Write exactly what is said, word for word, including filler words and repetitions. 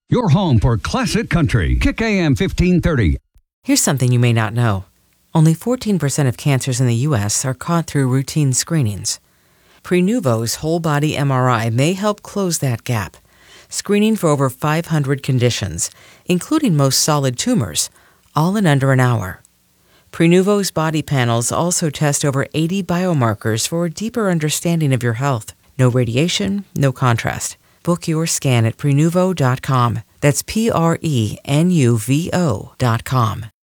Your home for classic country. Kick A M fifteen thirty. Here's something you may not know. Only fourteen percent of cancers in the U S are caught through routine screenings. Prenuvo's whole-body M R I may help close that gap, screening for over five hundred conditions, including most solid tumors, all in under an hour. Prenuvo's body panels also test over eighty biomarkers for a deeper understanding of your health. No radiation, no contrast. Book your scan at Prenuvo dot com. That's P R E N U V O dot com.